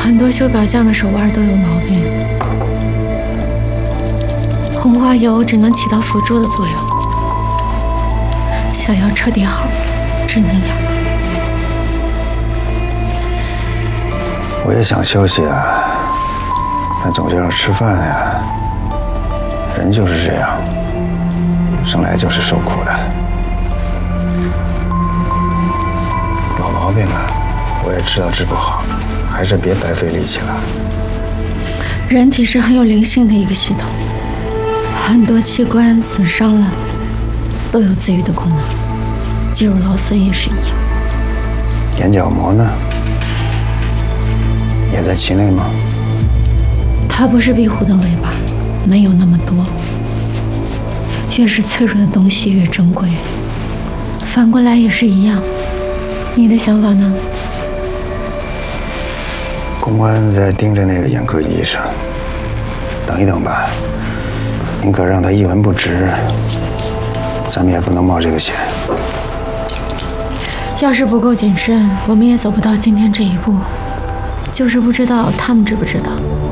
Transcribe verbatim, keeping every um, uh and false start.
很多修表匠的手腕都有毛病，红花油只能起到辅助的作用。想要彻底好，只能养。 我也想休息啊，但总就要吃饭呀。人就是这样，生来就是受苦的。老毛病啊，我也知道治不好，还是别白费力气了。 人体是很有灵性的一个系统，很多器官损伤了，都有自愈的功能。肌肉劳损也是一样。 眼角膜呢？也在其内吗？ 它不是壁虎的尾巴，没有那么多。越是脆弱的东西越珍贵，反过来也是一样。你的想法呢？ 公关在盯着那个眼科医生，等一等吧。宁可让他一文不值，咱们也不能冒这个险。 要是不够谨慎，我们也走不到今天这一步。就是不知道他们知不知道。